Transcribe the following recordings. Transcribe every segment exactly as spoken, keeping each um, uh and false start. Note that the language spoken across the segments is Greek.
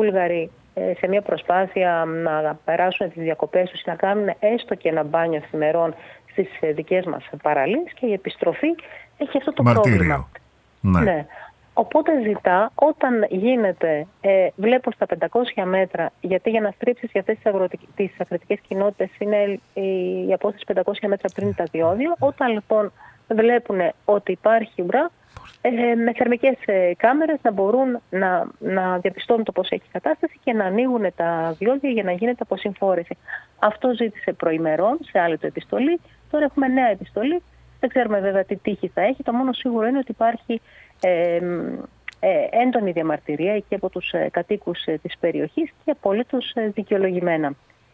Βούλγαροι σε μια προσπάθεια να περάσουν τις διακοπές τους, να κάνουν έστω και ένα μπάνιο εφημερών στις δικές μας παραλίες, και η επιστροφή έχει αυτό το Μαρτύριο. πρόβλημα. Ναι. Ναι. Οπότε ζητά, όταν γίνεται, ε, βλέπω στα πεντακόσια μέτρα, γιατί για να στρίψεις για αυτές τις, αγροτικ... τις ακριτικές κοινότητες είναι η απόσταση πεντακόσια μέτρα πριν τα διόδια, όταν λοιπόν βλέπουν ότι υπάρχει ουρά, ε, με θερμικές ε, κάμερες να μπορούν να, να διαπιστώνουν το πώς έχει κατάσταση και να ανοίγουν τα διόδια για να γίνεται αποσυμφόρηση. Αυτό ζήτησε προημερών σε άλλη το επιστολή, τώρα έχουμε νέα επιστολή, δεν ξέρουμε βέβαια τι τύχη θα έχει, το μόνο σίγουρο είναι ότι υπάρχει Ε, ε, έντονη διαμαρτυρία και από τους ε, κατοίκους ε, της περιοχής και απολύτως ε, δικαιολογημένα.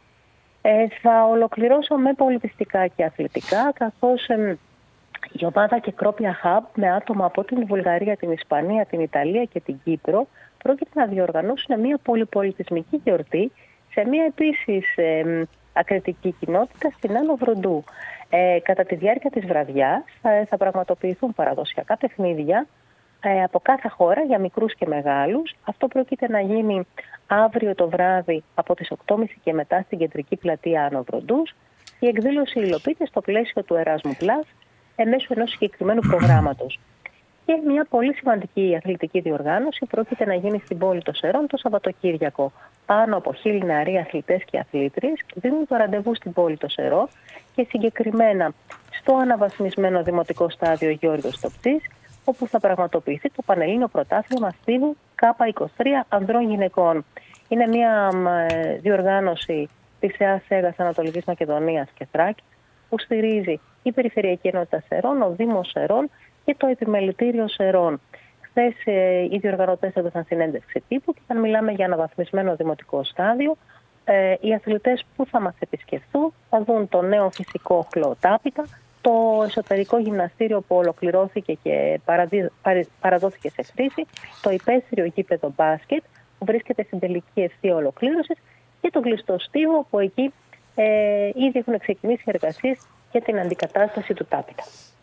Ε, θα ολοκληρώσω με πολιτιστικά και αθλητικά, καθώς ε, η ομάδα και Κρόπια Hub με άτομα από την Βουλγαρία, την Ισπανία, την Ιταλία και την Κύπρο πρόκειται να διοργανώσουν μια πολυπολιτισμική γιορτή σε μια επίσης ε, ακριτική κοινότητα στην Άνω Βροντού. Ε, κατά τη διάρκεια της βραδιάς θα, θα πραγματοποιηθούν παραδοσιακά παιχνίδια ε, από κάθε χώρα για μικρούς και μεγάλους. Αυτό πρόκειται να γίνει αύριο το βράδυ από τις οκτώ και μισή και μετά στην κεντρική πλατεία Άνω Βροντούς. Η εκδήλωση υλοποιείται στο πλαίσιο του Erasmus Plus μέσω ενός συγκεκριμένου προγράμματος. Και μια πολύ σημαντική αθλητική διοργάνωση πρόκειται να γίνει στην πόλη των Σερών το Σαββατοκύριακο. Πάνω από χίλιοι νεαροί αθλητές και αθλήτριες δίνουν το ραντεβού στην πόλη των Σερών και συγκεκριμένα στο αναβαθμισμένο δημοτικό στάδιο Γιώργος Τοπτής, όπου θα πραγματοποιηθεί το Πανελλήνιο Πρωτάθλημα Στίβου Κάπα είκοσι τρία ανδρών γυναικών. Είναι μια διοργάνωση της ΕΑ ΣΕΓΑΣ Ανατολικής Μακεδονίας και Θράκης, που στηρίζει η Περιφερειακή Ενότητα Σερών, ο Δήμος Σερών και το Επιμελητήριο Σερών. Χθες ε, οι διοργανωτές έδωσαν συνέντευξη τύπου και όταν μιλάμε για αναβαθμισμένο δημοτικό στάδιο, ε, οι αθλητές που θα μας επισκεφθούν θα δουν το νέο φυσικό χλωοτάπητα, το εσωτερικό γυμναστήριο που ολοκληρώθηκε και παραδί, παρα, παραδόθηκε σε χρήση, το υπαίθριο γήπεδο μπάσκετ που βρίσκεται στην τελική ευθεία ολοκλήρωσης και το κλειστό στίβο που εκεί ε, ήδη έχουν ξεκινήσει εργασίες για την αντικατάσταση του τάπητα.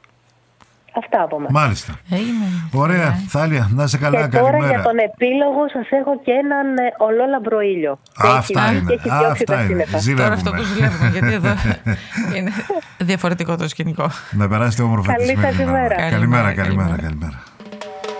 Αυτά από μας. Μάλιστα. Έγινε. Ωραία. Yeah. Θάλια, να είσαι καλά. Και τώρα καλημέρα. για τον επίλογο σας έχω και έναν ε, ολόλαμπρο ήλιο. Αυτά έχει, είναι. έχει Αυτά είναι. Τώρα αυτό το ζηλεύουμε, γιατί εδώ είναι διαφορετικό το σκηνικό. Να περάσετε όμορφα τη Καλή σας ημέρα. Καλημέρα, καλημέρα, καλημέρα.